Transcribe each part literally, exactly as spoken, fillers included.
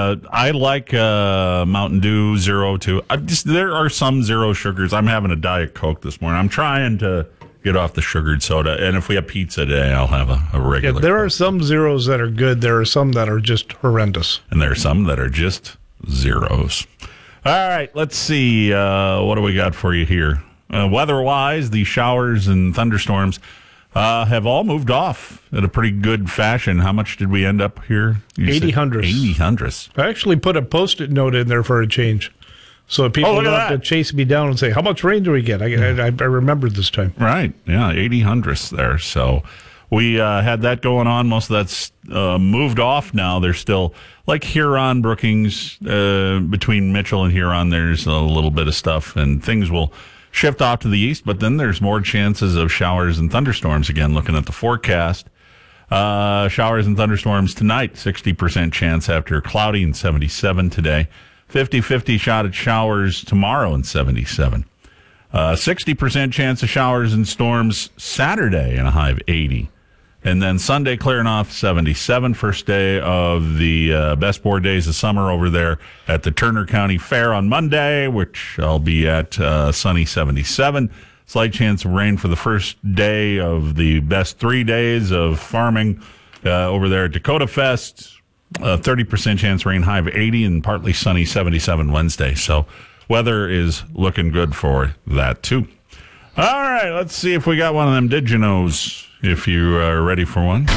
uh, I like uh, Mountain Dew Zero too. I just there are some zero sugars. I'm having a Diet Coke this morning. I'm trying to get off the sugared soda, and if we have pizza today, I'll have a, a regular. Yeah, there Coke. are some zeros that are good. There are some that are just horrendous, and there are some that are just zeros. All right, let's see. Uh, what do we got for you here? Uh, weather-wise, the showers and thunderstorms uh, have all moved off at a pretty good fashion. How much did we end up here? You eighty said hundredths. eighty hundredths. I actually put a Post-it note in there for a change, so that people Oh, look don't at have to that. chase me down and say, "How much rain do we get?" I, I, I remembered this time. Right, yeah, eighty hundredths there. So we uh, had that going on. Most of that's uh, moved off now. There's still, like Huron, Brookings, uh, between Mitchell and Huron, there's a little bit of stuff, and things will shift off to the east, but then there's more chances of showers and thunderstorms again, looking at the forecast. Uh, showers and thunderstorms tonight, sixty percent chance after cloudy and seventy-seven today. fifty-fifty shot at showers tomorrow and seventy-seven. Uh, sixty percent chance of showers and storms Saturday and a high of eighty. And then Sunday clearing off, seventy-seven. First day of the uh, best board days of summer over there at the Turner County Fair on Monday, which I'll be at uh, sunny seventy-seven. Slight chance of rain for the first day of the best three days of farming uh, over there at Dakota Fest. Uh, thirty percent chance rain, high of eighty, and partly sunny seventy-seven Wednesday. So weather is looking good for that, too. All right, let's see if we got one of them Did You Knows, if you are ready for one.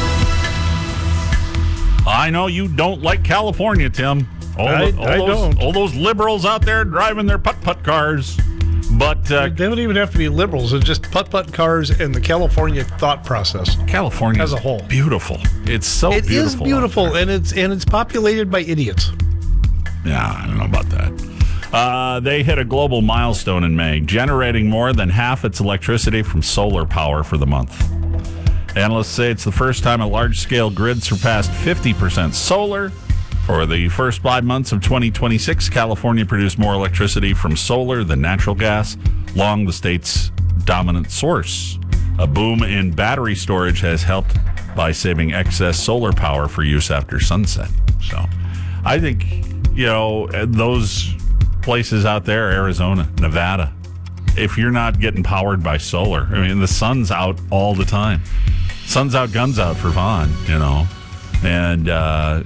I know you don't like California, Tim. All, I- the, all I those, don't. All those liberals out there driving their putt-putt cars. But uh, They don't even have to be liberals. It's just putt-putt cars and the California thought process. California as a whole. beautiful. It's so It beautiful. is beautiful, and it's and it's populated by idiots. Yeah, I don't know about that. Uh, they hit a global milestone in May, generating more than half its electricity from solar power for the month. Analysts say it's the first time a large-scale grid surpassed fifty percent solar. For the first five months of twenty twenty-six, California produced more electricity from solar than natural gas, long the state's dominant source. A boom in battery storage has helped by saving excess solar power for use after sunset. So I think, you know, those places out there, Arizona, Nevada, if you're not getting powered by solar, I mean, the sun's out all the time. Sun's out, guns out for Vaughn, you know, and uh,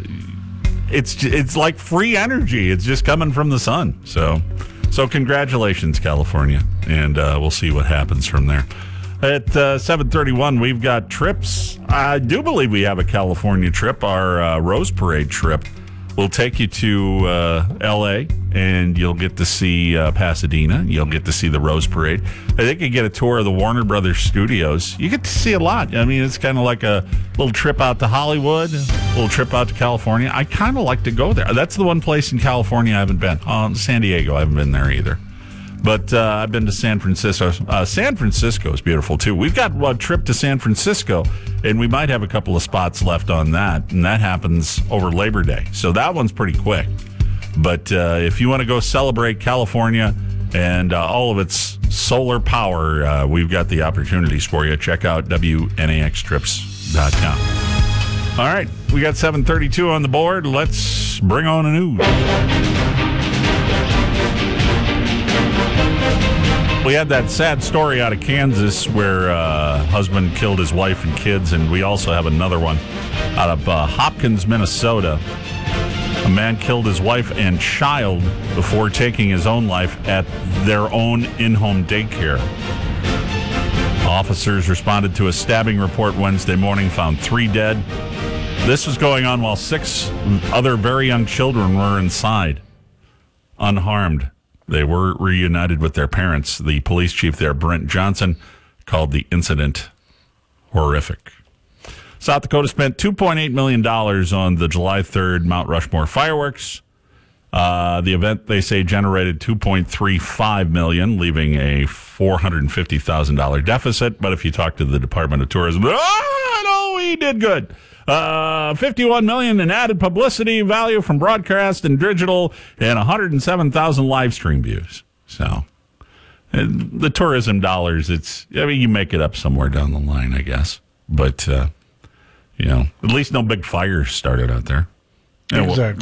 it's it's like free energy. It's just coming from the sun. So, so congratulations, California, and uh, we'll see what happens from there. At uh, seven thirty-one, we've got trips. I do believe we have a California trip. Our uh, Rose Parade trip will take you to uh, L A, and you'll get to see uh, Pasadena. You'll get to see the Rose Parade. I think you get a tour of the Warner Brothers studios. You get to see a lot. I mean, it's kind of like a little trip out to Hollywood, a little trip out to California. I kind of like to go there. That's the one place in California I haven't been. Oh, San Diego, I haven't been there either. But uh, I've been to San Francisco. Uh, San Francisco is beautiful, too. We've got a trip to San Francisco, and we might have a couple of spots left on that, and that happens over Labor Day. So that one's pretty quick. But uh, if you want to go celebrate California and uh, all of its solar power, uh, we've got the opportunities for you. Check out W N A X trips dot com. All right, we got seven thirty-two on the board. Let's bring on the news. We had that sad story out of Kansas where uh, husband killed his wife and kids, and we also have another one out of uh, Hopkins, Minnesota. A man killed his wife and child before taking his own life at their own in-home daycare. Officers responded to a stabbing report Wednesday morning, found three dead. This was going on while six other very young children were inside, unharmed. They were reunited with their parents. The police chief there, Brent Johnson, called the incident horrific. South Dakota spent two point eight million dollars on the July third Mount Rushmore fireworks. Uh, the event, they say, generated two point three five million dollars, leaving a four hundred fifty thousand dollars deficit. But if you talk to the Department of Tourism, oh, no, we did good. Uh, fifty-one million dollars in added publicity value from broadcast and digital, and one hundred seven thousand live stream views. So, and the tourism dollars, it's, I mean, you make it up somewhere down the line, I guess. But, uh, you know, at least no big fires started out there. Exactly.